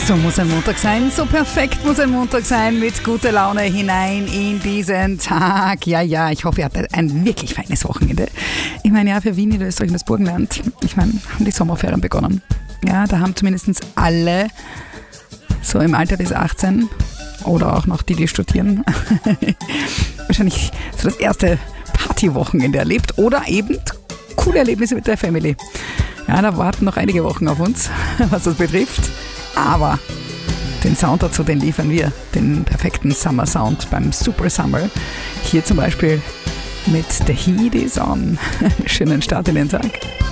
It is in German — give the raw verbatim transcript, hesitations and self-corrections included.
So muss ein Montag sein, so perfekt muss ein Montag sein, mit guter Laune hinein in diesen Tag. Ja, ja, ich hoffe, ihr hattet ein wirklich feines Wochenende. Ich meine, ja, für Wien, Niederösterreich und das Burgenland, ich meine, haben die Sommerferien begonnen. Ja, da haben zumindest alle so im Alter bis achtzehn oder auch noch die, die studieren, wahrscheinlich so das erste Partywochenende erlebt oder eben coole Erlebnisse mit der Family. Ja, da warten noch einige Wochen auf uns, was das betrifft. Aber den Sound dazu, den liefern wir, den perfekten Summer Sound beim Super Summer. Hier zum Beispiel mit The Heat Is On. Schönen Start in den Tag.